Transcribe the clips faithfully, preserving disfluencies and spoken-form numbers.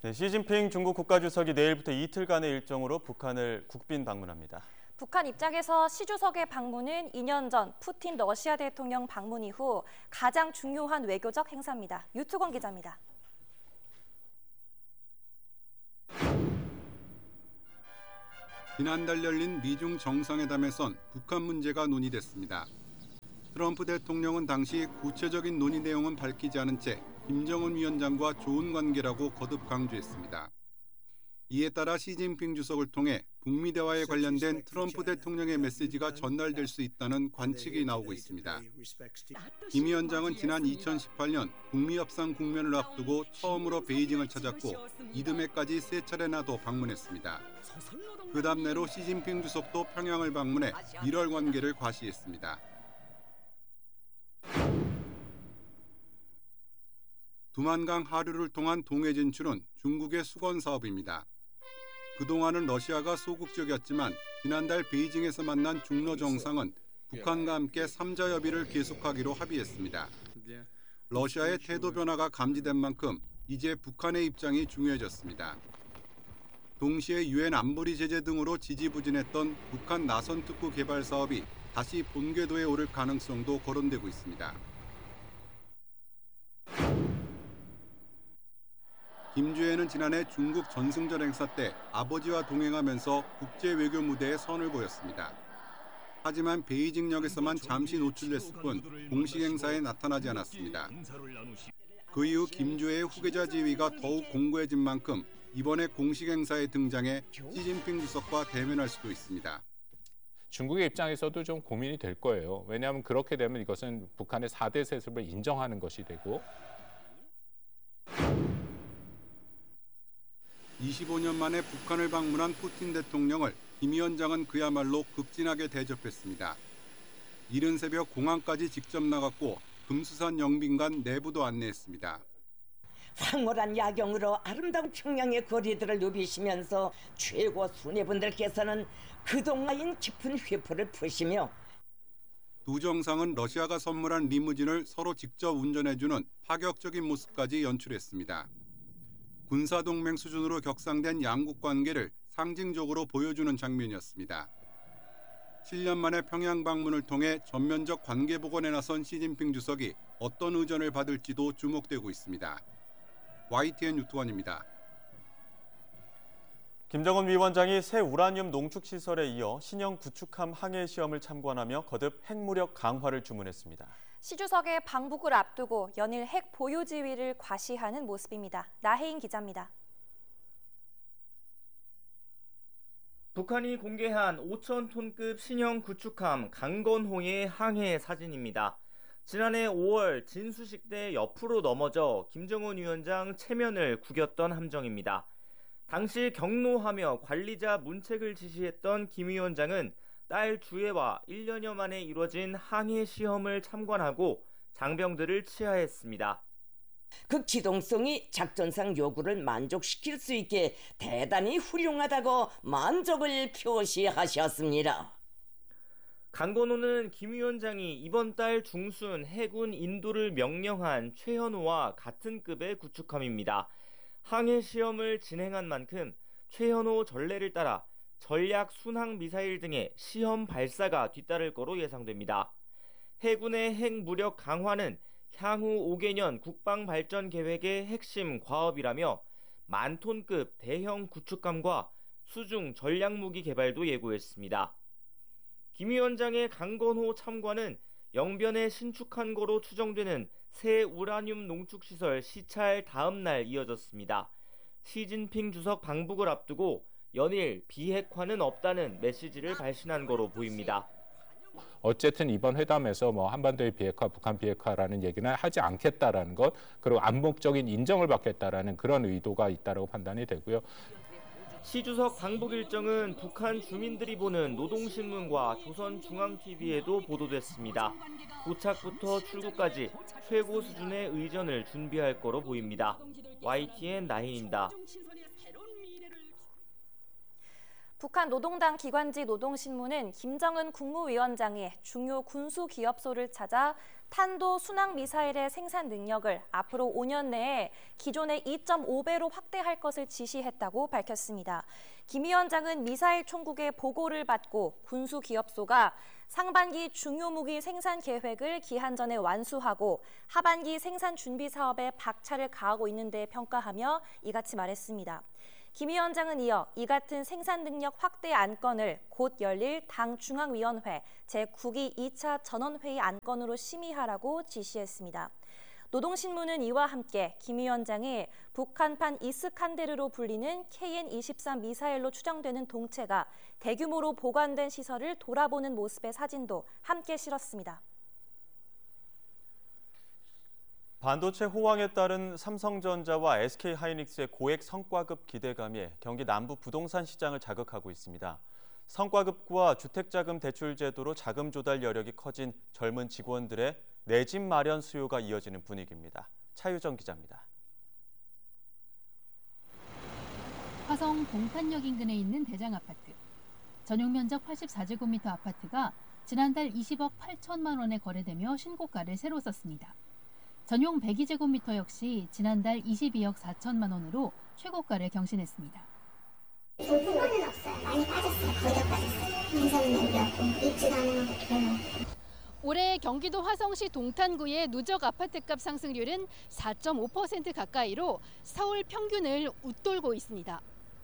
네, 시진핑 중국 국가주석이 내일부터 이틀간의 일정으로 북한을 국빈 방문합니다. 북한 입장에서 시 주석의 방문은 이 년 전 푸틴 러시아 대통령 방문 이후 가장 중요한 외교적 행사입니다. 유투건 기자입니다. 지난달 열린 미중 정상회담에선 북한 문제가 논의됐습니다. 트럼프 대통령은 당시 구체적인 논의 내용은 밝히지 않은 채 김정은 위원장과 좋은 관계라고 거듭 강조했습니다. 이에 따라 시진핑 주석을 통해 북미 대화에 관련된 트럼프 대통령의 메시지가 전달될 수 있다는 관측이 나오고 있습니다. 김 위원장은 지난 이천십팔 년 북미 협상 국면을 앞두고 처음으로 베이징을 찾았고 이듬해까지 세 차례나 더 방문했습니다. 그 답례로 시진핑 주석도 평양을 방문해 밀월 관계를 과시했습니다. 두만강 하류를 통한 동해 진출은 중국의 수건 사업입니다. 그동안은 러시아가 소극적이었지만 지난달 베이징에서 만난 중러 정상은 북한과 함께 삼자 협의를 계속하기로 합의했습니다. 러시아의 태도 변화가 감지된 만큼 이제 북한의 입장이 중요해졌습니다. 동시에 유엔 안보리 제재 등으로 지지부진했던 북한 나선 특구 개발 사업이 다시 본궤도에 오를 가능성도 거론되고 있습니다. 김주애는 지난해 중국 전승절 행사 때 아버지와 동행하면서 국제 외교 무대에 선을 보였습니다. 하지만 베이징역에서만 잠시 노출됐을 뿐 공식 행사에 나타나지 않았습니다. 그 이후 김주애의 후계자 지위가 더욱 공고해진 만큼 이번에 공식 행사에 등장해 시진핑 주석과 대면할 수도 있습니다. 중국의 입장에서도 좀 고민이 될 거예요. 왜냐하면 그렇게 되면 이것은 북한의 사 대 세습을 인정하는 것이 되고 이십오 년 만에 북한을 방문한 푸틴 대통령을 김 위원장은 그야말로 극진하게 대접했습니다. 이른 새벽 공항까지 직접 나갔고 금수산 영빈관 내부도 안내했습니다. 황홀한 야경으로 아름다운 평양의 거리들을 누비시면서 최고 수뇌분들께서는 그동안 깊은 회포를 푸시며 두 정상은 러시아가 선물한 리무진을 서로 직접 운전해주는 파격적인 모습까지 연출했습니다. 군사동맹 수준으로 격상된 양국 관계를 상징적으로 보여주는 장면이었습니다. 칠 년 만에 평양 방문을 통해 전면적 관계 복원에 나선 시진핑 주석이 어떤 의전을 받을지도 주목되고 있습니다. 와이티엔 유투원입니다. 김정은 위원장이 새 우라늄 농축 시설에 이어 신형 구축함 항해 시험을 참관하며 거듭 핵무력 강화를 주문했습니다. 시 주석의 방북을 앞두고 연일 핵 보유 지위를 과시하는 모습입니다. 나혜인 기자입니다. 북한이 공개한 오천 톤급 신형 구축함 강건호의 항해 사진입니다. 지난해 오월 진수식 때 옆으로 넘어져 김정은 위원장 체면을 구겼던 함정입니다. 당시 경로하며 관리자 문책을 지시했던 김 위원장은 딸 주애와 일 년여 만에 이뤄진 항해 시험을 참관하고 장병들을 치하했습니다. 그 기동성이 작전상 요구를 만족시킬 수 있게 대단히 훌륭하다고 만족을 표시하셨습니다. 강건호는 김 위원장이 이번 달 중순 해군 인도를 명령한 최현호와 같은 급의 구축함입니다. 항해 시험을 진행한 만큼 최현호 전례를 따라 전략 순항 미사일 등의 시험 발사가 뒤따를 거로 예상됩니다. 해군의 핵무력 강화는 향후 오 개년 국방 발전 계획의 핵심 과업이라며 만 톤급 대형 구축함과 수중 전략무기 개발도 예고했습니다. 김 위원장의 강건호 참관은 영변에 신축한 거로 추정되는 새 우라늄 농축시설 시찰 다음 날 이어졌습니다. 시진핑 주석 방북을 앞두고 연일 비핵화는 없다는 메시지를 발신한 거로 보입니다. 어쨌든 이번 회담에서 뭐 한반도의 비핵화, 북한 비핵화라는 얘기는 하지 않겠다라는 것, 그리고 암묵적인 인정을 받겠다라는 그런 의도가 있다라고 판단이 되고요. 시 주석 방북 일정은 북한 주민들이 보는 노동신문과 조선중앙티비에도 보도됐습니다. 도착부터 출국까지 최고 수준의 의전을 준비할 거로 보입니다. 와이티엔 나인입니다. 북한 노동당 기관지 노동신문은 김정은 국무위원장이 중요 군수기업소를 찾아 탄도 순항 미사일의 생산 능력을 앞으로 오 년 내에 기존의 이 점 오 배로 확대할 것을 지시했다고 밝혔습니다. 김 위원장은 미사일 총국의 보고를 받고 군수기업소가 상반기 중요 무기 생산 계획을 기한 전에 완수하고 하반기 생산 준비 사업에 박차를 가하고 있는 데 평가하며 이같이 말했습니다. 김 위원장은 이어 이 같은 생산 능력 확대 안건을 곧 열릴 당 중앙위원회 제구 기 이 차 전원회의 안건으로 심의하라고 지시했습니다. 노동신문은 이와 함께 김 위원장이 북한판 이스칸데르로 불리는 케이엔 이십삼 미사일로 추정되는 동체가 대규모로 보관된 시설을 돌아보는 모습의 사진도 함께 실었습니다. 반도체 호황에 따른 삼성전자와 에스케이하이닉스의 고액 성과급 기대감이 경기 남부 부동산 시장을 자극하고 있습니다. 성과급과 주택자금 대출 제도로 자금 조달 여력이 커진 젊은 직원들의 내 집 마련 수요가 이어지는 분위기입니다. 차유정 기자입니다. 화성 동탄역 인근에 있는 대장 아파트. 전용 면적 팔십사 제곱미터 아파트가 지난달 이십억 팔천만 원에 거래되며 신고가를 새로 썼습니다. 전용 백이 제곱미터 역시 지난달 이십이억 사천만 원으로 최고가를 경신했습니다. 상품권은 없어요. 많이 빠졌어요. 거의 다 빠졌어요. 인사는 여기였고 입주도 안 해놓고. 올해 경기도 화성시 동탄구의 누적 아파트값 상승률은 사 점 오 퍼센트 가까이로 서울 평균을 웃돌고 있습니다.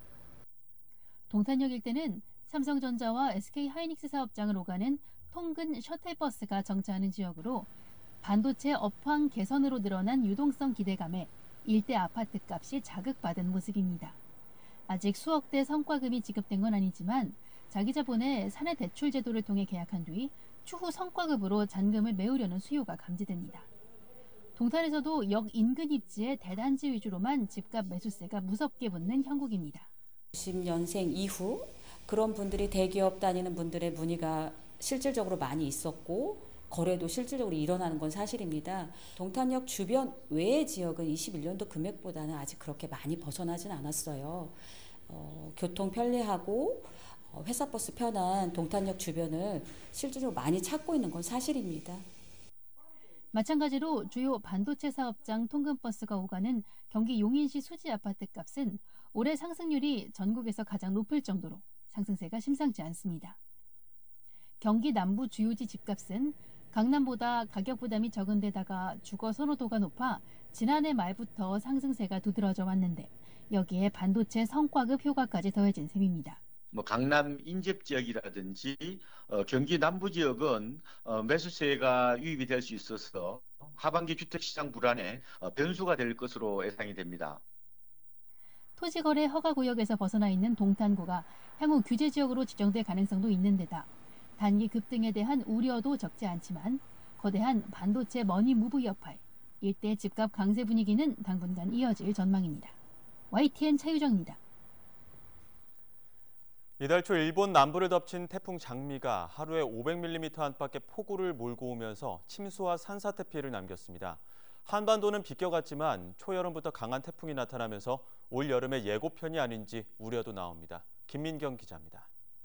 동탄역 일대는 삼성전자와 에스케이하이닉스 사업장을 오가는 통근 셔틀버스가 정차하는 지역으로 반도체 업황 개선으로 늘어난 유동성 기대감에 일대 아파트값이 자극받은 모습입니다. 아직 수억대 성과금이 지급된 건 아니지만 자기자본의 사내 대출 제도를 통해 계약한 뒤 추후 성과급으로 잔금을 메우려는 수요가 감지됩니다. 동탄에서도 역 인근 입지의 대단지 위주로만 집값 매수세가 무섭게 붙는 형국입니다. 오십 년생 이후 그런 분들이 대기업 다니는 분들의 문의가 실질적으로 많이 있었고 거래도 실질적으로 일어나는 건 사실입니다. 동탄역 주변 외의 지역은 이십일 년도 금액보다는 아직 그렇게 많이 벗어나진 않았어요. 어, 교통 편리하고 회사 버스 편한 동탄역 주변을 실질적으로 많이 찾고 있는 건 사실입니다. 마찬가지로 주요 반도체 사업장 통근버스가 오가는 경기 용인시 수지 아파트 값은 올해 상승률이 전국에서 가장 높을 정도로 상승세가 심상치 않습니다. 경기 남부 주요지 집값은 강남보다 가격 부담이 적은 데다가 주거 선호도가 높아 지난해 말부터 상승세가 두드러져 왔는데 여기에 반도체 성과급 효과까지 더해진 셈입니다. 뭐 강남 인접 지역이라든지 어, 경기 남부 지역은 어, 매수세가 유입이 될 수 있어서 하반기 주택시장 불안에 어, 변수가 될 것으로 예상이 됩니다. 토지거래 허가구역에서 벗어나 있는 동탄구가 향후 규제 지역으로 지정될 가능성도 있는 데다 단기 급등에 대한 우려도 적지 않지만 거대한 반도체 머니 무브 여파에 일대 집값 강세 분위기는 당분간 이어질 전망입니다. 와이티엔 차유정입니다. 이달 초 일본 남부를 덮친 태풍 장미가 하루에 오백 밀리미터 안팎의 폭우를 몰고 오면서 침수와 산사태 피해를 남겼습니다. 한반도는 비껴갔지만 초여름부터 강한 태풍이 나타나면서 올 여름의 예고편이 아닌지 우려도 나옵니다. 김민경 기자입니다.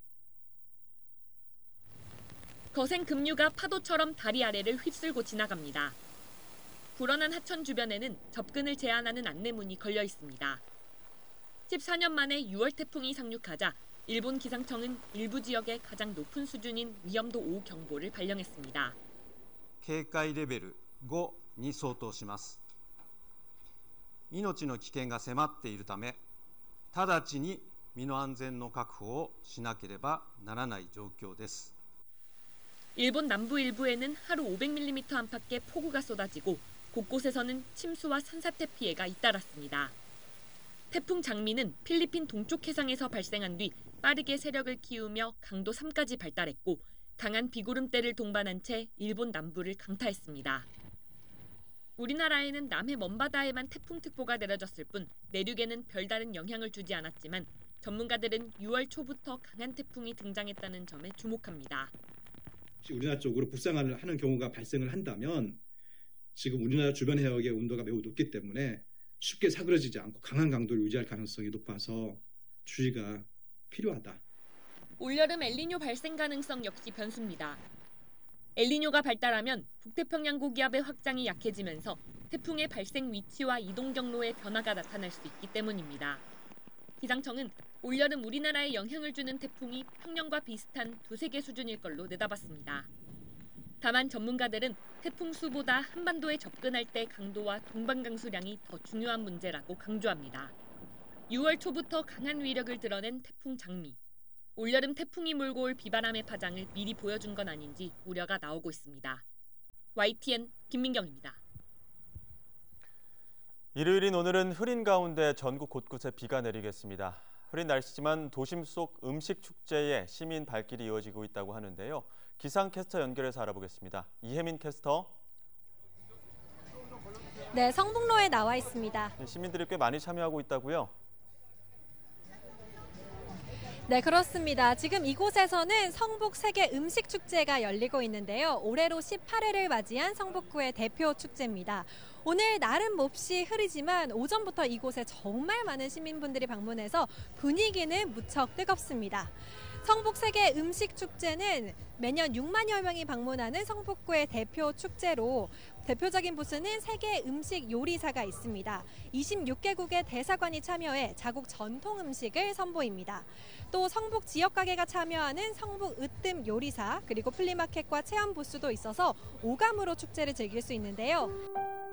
거센 급류가 파도처럼 다리 아래를 휩쓸고 지나갑니다. 불어난 하천 주변에는 접근을 제한하는 안내문이 걸려 있습니다. 십사 년 만에 유월 태풍이 상륙하자 일본 기상청은 일부 지역에 가장 높은 수준인 위험도 오 경보를 발령했습니다. 警戒レベルごに相当します。命の危険が迫っているため、直ちに身の安全の確保をしなければならない状況です。 일본 남부 일부에는 하루 오백 밀리미터 안팎의 폭우가 쏟아지고 곳곳에서는 침수와 산사태 피해가 잇따랐습니다. 태풍 장미는 필리핀 동쪽 해상에서 발생한 뒤 빠르게 세력을 키우며 강도 삼까지 발달했고 강한 비구름대를 동반한 채 일본 남부를 강타했습니다. 우리나라에는 남해 먼바다에만 태풍특보가 내려졌을 뿐 내륙에는 별다른 영향을 주지 않았지만 전문가들은 유월 초부터 강한 태풍이 등장했다는 점에 주목합니다. 우리나라 쪽으로 북상을 하는 경우가 발생을 한다면 지금 우리나라 주변 해역의 온도가 매우 높기 때문에 쉽게 사그러지지 않고 강한 강도를 유지할 가능성이 높아서 주의가 필요하다. 올여름 엘니뇨 발생 가능성 역시 변수입니다. 엘니뇨가 발달하면 북태평양 고기압의 확장이 약해지면서 태풍의 발생 위치와 이동 경로에 변화가 나타날 수 있기 때문입니다. 기상청은 올여름 우리나라에 영향을 주는 태풍이 평년과 비슷한 두세 개 수준일 걸로 내다봤습니다. 다만 전문가들은 태풍 수보다 한반도에 접근할 때 강도와 동반 강수량이 더 중요한 문제라고 강조합니다. 유월 초부터 강한 위력을 드러낸 태풍 장미. 올여름 태풍이 몰고 올 비바람의 파장을 미리 보여준 건 아닌지 우려가 나오고 있습니다. 와이티엔 김민경입니다. 일요일인 오늘은 흐린 가운데 전국 곳곳에 비가 내리겠습니다. 흐린 날씨지만 도심 속 음식 축제에 시민 발길이 이어지고 있다고 하는데요. 기상캐스터 연결해서 알아보겠습니다. 이혜민 캐스터. 네, 성북로에 나와 있습니다. 시민들이 꽤 많이 참여하고 있다고요? 네, 그렇습니다. 지금 이곳에서는 성북 세계 음식 축제가 열리고 있는데요. 올해로 십팔 회를 맞이한 성북구의 대표 축제입니다. 오늘 날은 몹시 흐리지만 오전부터 이곳에 정말 많은 시민분들이 방문해서 분위기는 무척 뜨겁습니다. 성북 세계 음식 축제는 매년 육만여 명이 방문하는 성북구의 대표 축제로 대표적인 부스는 세계 음식 요리사가 있습니다. 이십육 개국의 대사관이 참여해 자국 전통 음식을 선보입니다. 또 성북 지역 가게가 참여하는 성북 으뜸 요리사 그리고 플리마켓과 체험 부스도 있어서 오감으로 축제를 즐길 수 있는데요.